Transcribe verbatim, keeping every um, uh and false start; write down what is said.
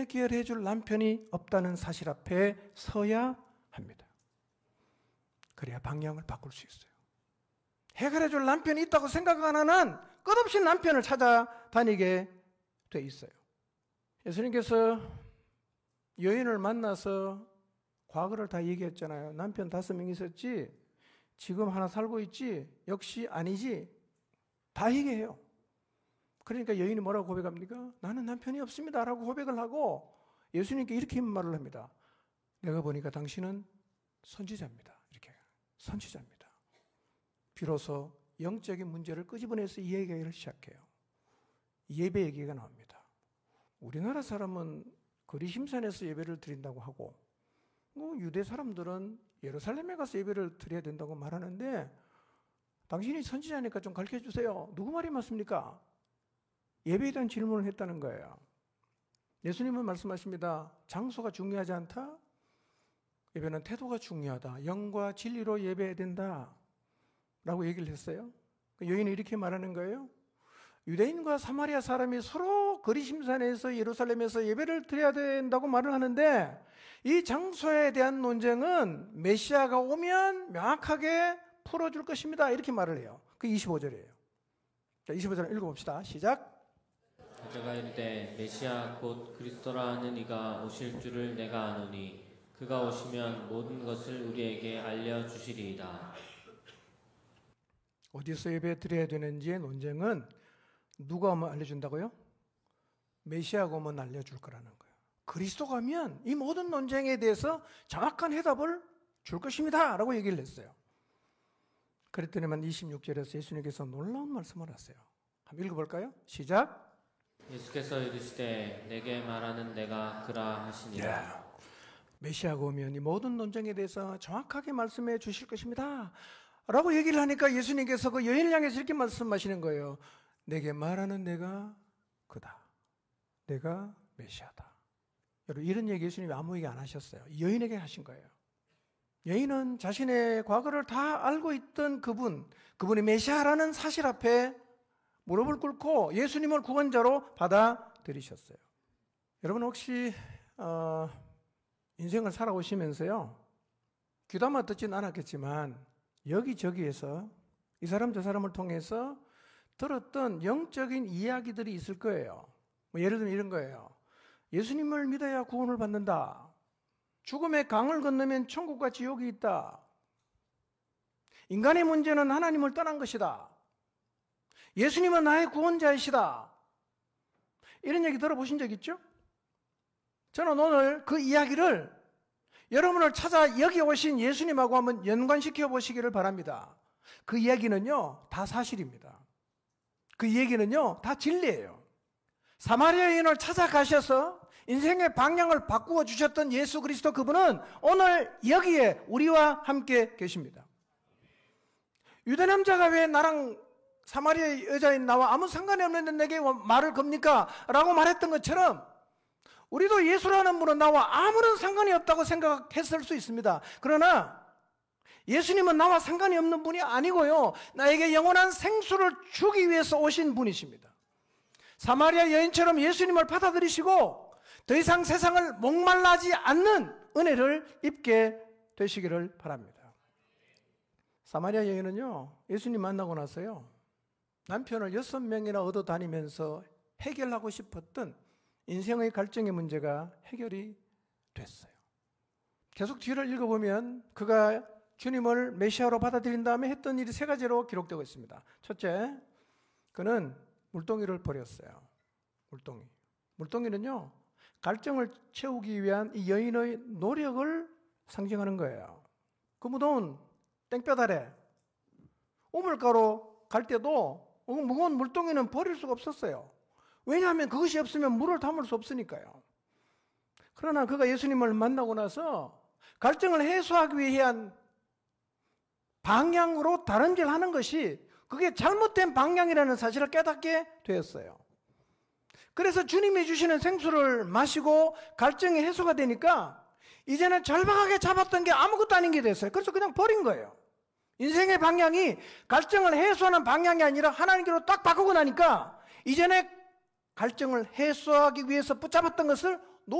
해결해 줄 남편이 없다는 사실 앞에 서야 합니다. 그래야 방향을 바꿀 수 있어요. 해결해 줄 남편이 있다고 생각 안 하는 끝없이 남편을 찾아다니게 돼 있어요. 예수님께서 여인을 만나서 과거를 다 얘기했잖아요. 남편 다섯 명 있었지? 지금 하나 살고 있지? 역시 아니지? 다 얘기해요. 그러니까 여인이 뭐라고 고백합니까? 나는 남편이 없습니다 라고 고백을 하고 예수님께 이렇게 말을 합니다. 내가 보니까 당신은 선지자입니다. 이렇게 선지자입니다. 비로소 영적인 문제를 끄집어내서 이 얘기를 시작해요. 예배 얘기가 나옵니다. 우리나라 사람은 거리심산에서 예배를 드린다고 하고 뭐 유대 사람들은 예루살렘에 가서 예배를 드려야 된다고 말하는데 당신이 선지자니까 좀 가르쳐 주세요. 누구 말이 맞습니까? 예배에 대한 질문을 했다는 거예요. 예수님은 말씀하십니다. 장소가 중요하지 않다? 예배는 태도가 중요하다. 영과 진리로 예배해야 된다 라고 얘기를 했어요. 여인은 이렇게 말하는 거예요. 유대인과 사마리아 사람이 서로 거리심산에서 예루살렘에서 예배를 드려야 된다고 말을 하는데 이 장소에 대한 논쟁은 메시아가 오면 명확하게 풀어줄 것입니다. 이렇게 말을 해요. 그 이십오 절이에요. 자, 이십오 절 읽어봅시다. 시작. 저가 이르되 메시아 곧 그리스도라 하는 이가 오실 줄을 내가 아노니 그가 오시면 모든 것을 우리에게 알려주시리이다. 어디서 예배 드려야 되는지의 논쟁은 누가 오면 알려준다고요? 메시아가 오면 알려줄 거라는 거예요. 그리스도가 오면 이 모든 논쟁에 대해서 정확한 해답을 줄 것입니다 라고 얘기를 했어요. 그랬더니만 이십육 절에서 예수님께서 놀라운 말씀을 하세요. 한번 읽어볼까요? 시작. 예수께서 이르시되 내게 말하는 내가 그라 하시니라. yeah. 메시아가 오면 이 모든 논쟁에 대해서 정확하게 말씀해 주실 것입니다 라고 얘기를 하니까 예수님께서 그 여인을 향해서 이렇게 말씀하시는 거예요. 내게 말하는 내가 그다. 내가 메시아다. 여러분 이런 얘기 예수님이 아무 얘기 안 하셨어요. 여인에게 하신 거예요. 여인은 자신의 과거를 다 알고 있던 그분, 그분이 메시아라는 사실 앞에 무릎을 꿇고 예수님을 구원자로 받아들이셨어요. 여러분 혹시 어, 인생을 살아오시면서요 귀담아 듣진 않았겠지만 여기저기에서 이 사람 저 사람을 통해서 들었던 영적인 이야기들이 있을 거예요. 뭐 예를 들면 이런 거예요. 예수님을 믿어야 구원을 받는다. 죽음의 강을 건너면 천국과 지옥이 있다. 인간의 문제는 하나님을 떠난 것이다. 예수님은 나의 구원자이시다. 이런 얘기 들어보신 적 있죠? 저는 오늘 그 이야기를 여러분을 찾아 여기 오신 예수님하고 한번 연관시켜 보시기를 바랍니다. 그 이야기는요 다 사실입니다. 그 얘기는요 다 진리예요. 사마리아 여인을 찾아가셔서 인생의 방향을 바꾸어 주셨던 예수 그리스도 그분은 오늘 여기에 우리와 함께 계십니다. 유대 남자가 왜 나랑 사마리아 여자인 나와 아무 상관이 없는데 내게 말을 겁니까? 라고 말했던 것처럼 우리도 예수라는 분은 나와 아무런 상관이 없다고 생각했을 수 있습니다. 그러나 예수님은 나와 상관이 없는 분이 아니고요 나에게 영원한 생수를 주기 위해서 오신 분이십니다. 사마리아 여인처럼 예수님을 받아들이시고 더 이상 세상을 목말라하지 않는 은혜를 입게 되시기를 바랍니다. 사마리아 여인은요 예수님 만나고 나서요 남편을 여섯 명이나 얻어 다니면서 해결하고 싶었던 인생의 갈증의 문제가 해결이 됐어요. 계속 뒤를 읽어보면 그가 주님을 메시아로 받아들인 다음에 했던 일이 세 가지로 기록되고 있습니다. 첫째, 그는 물동이를 버렸어요. 물동이. 물동이는요 갈증을 채우기 위한 이 여인의 노력을 상징하는 거예요. 그 무더운 땡볕 아래 우물가로 갈 때도 무거운 물동이는 버릴 수가 없었어요. 왜냐하면 그것이 없으면 물을 담을 수 없으니까요. 그러나 그가 예수님을 만나고 나서 갈증을 해소하기 위한 방향으로 다른 길을 하는 것이 그게 잘못된 방향이라는 사실을 깨닫게 되었어요. 그래서 주님이 주시는 생수를 마시고 갈증이 해소가 되니까 이제는 절박하게 잡았던 게 아무것도 아닌 게 됐어요. 그래서 그냥 버린 거예요. 인생의 방향이 갈증을 해소하는 방향이 아니라 하나님께로 딱 바꾸고 나니까 이제는 갈증을 해소하기 위해서 붙잡았던 것을